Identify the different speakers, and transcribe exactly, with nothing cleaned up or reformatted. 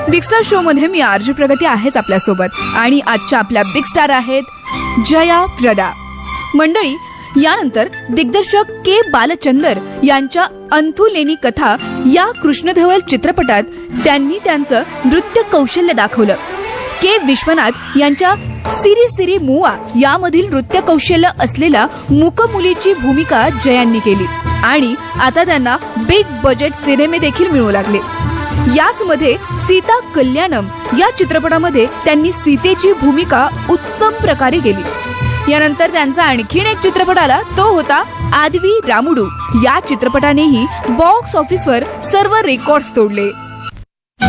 Speaker 1: Big star show मध्ये मी RJ प्रगती आहेच आपल्यासोबत आणि आजच्या आपल्या बिग स्टार आहेत जया प्रदा. मंडळी, यानंतर दिग्दर्शक के बालचंदर यांच्या अंथुलेनी कथा या कृष्णधवल चित्रपटात त्यांनी त्यांचं नृत्य कौशल्य दाखवलं. के विश्वनाथ यांच्या सिरी सिरी मुआ यामधील नृत्य कौशल्य असलेल्या मूकमुलीची भूमिका जयांनी केली आणि आता त्यांना बिग बजेट सिनेमे देखील मिळू लागले. याच मध्ये सीता कल्याणम या चित्रपटामध्ये त्यांनी सीतेची भूमिका उत्तम प्रकारे केली. यानंतर त्यांचा आणखीन एक चित्रपट आला, तो होता आदवी रामुडू. या चित्रपटानेही बॉक्स ऑफिसवर सर्व रेकॉर्ड्स तोडले.